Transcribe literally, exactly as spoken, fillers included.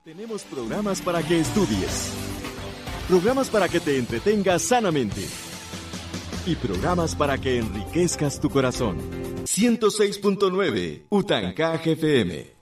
Tenemos programas para que estudies, programas para que te entretengas sanamente y programas para que enriquezcas tu corazón. ciento seis punto nueve Utancaje F M.